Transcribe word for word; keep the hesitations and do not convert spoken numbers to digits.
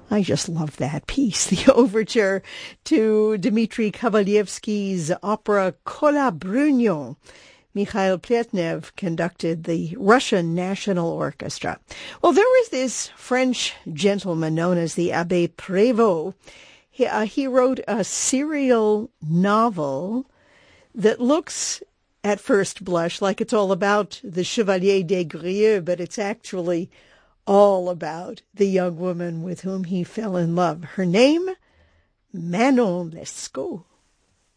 I just love that piece, the overture to Dmitri Kovalyevsky's opera Kolabrunyo. Mikhail Pletnev conducted the Russian National Orchestra. Well, there was this French gentleman known as the Abbé Prévost. He, uh, he wrote a serial novel that looks at first blush like it's all about the Chevalier des Grieux, but it's actually all about the young woman with whom he fell in love. Her name, Manon Lescaut.